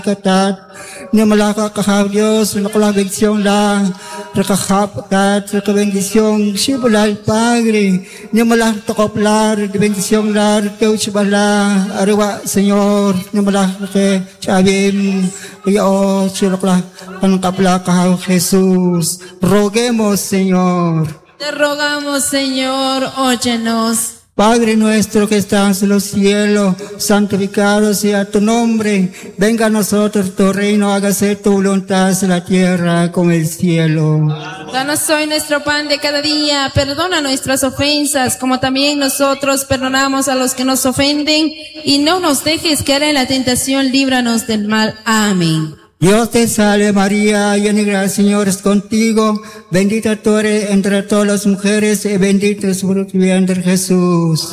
katat, ni malaka kahab Dios, nakala bendición la, recahap kat, bendición, shibulal Padre, ni malaka tokoplar, bendición la, teuchbala, arwa Señor, ni malaka ke chabim, yo, chulakla, pankapla kahab Jesús, roguemos Señor. Te rogamos Señor, óyenos. Padre nuestro que estás en los cielos, santificado sea tu nombre. Venga a nosotros tu reino, hágase tu voluntad en la tierra como el cielo. Danos hoy nuestro pan de cada día. Perdona nuestras ofensas, como también nosotros perdonamos a los que nos ofenden. Y no nos dejes caer en la tentación, líbranos del mal. Amén. Dios te salve María, llena de gracia, el Señor es contigo, bendita tú eres entre todas las mujeres y bendito es el fruto de tu vientre Jesús.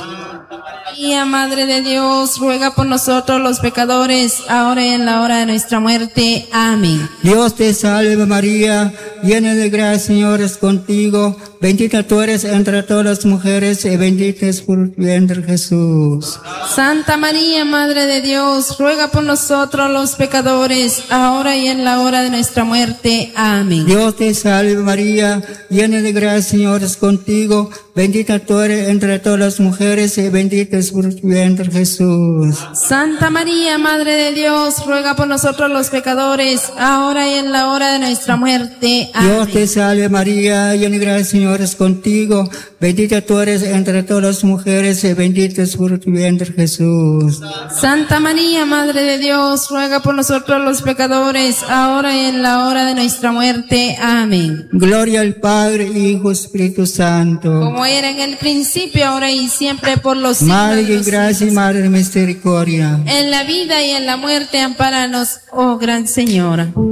María, Madre de Dios, ruega por nosotros los pecadores, ahora y en la hora de nuestra muerte. Amén. Dios te salve María, llena de gracia, el Señor es contigo, bendita tú eres entre todas las mujeres y bendito es el fruto de tu vientre Jesús. Santa María, Madre de Dios, ruega por nosotros los pecadores, ahora y en la hora de nuestra muerte. Amén. Dios te salve María, llena de gracia, el Señor es contigo, bendita tú eres entre todas las mujeres y bendito es el fruto de tu vientre Jesús. Santa María, Madre de Dios, ruega por nosotros los pecadores, ahora y en la hora de nuestra muerte. Amén. Dios te salve María, llena de gracia, el Señor es contigo, bendita tú eres entre todas las mujeres y bendito es el fruto de tu vientre Jesús. Santa María, Madre de Dios, ruega por nosotros los pecadores, ahora y en la hora de nuestra muerte. Amén. Gloria al Padre, Hijo, Espíritu Santo. Como era en el principio, ahora y siempre, por los siglos Madre de de los gracia y siglos. Madre de misericordia. En la vida y en la muerte, ampáranos, oh Gran Señora.